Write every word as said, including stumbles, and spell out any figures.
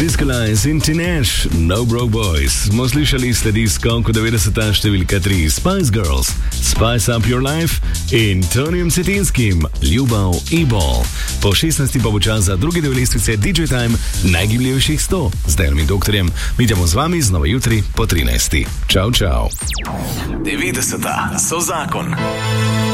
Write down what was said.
Disco Lines in Teenage, No Broke Boys. Smo slišali sledi skonku devetdeseta številka tri, Spice Girls, Spice Up Your Life in Tonyjem Cetinskim, Ljubav i bol. Po šestnajsti pa bo čas za drugi del lestvice D J Time najgibljivejših sto. Z Dejanom in doktorjem. Mi idemo z vami znova jutri po trinajsti. Čau, čau. devetdeseta so zakon.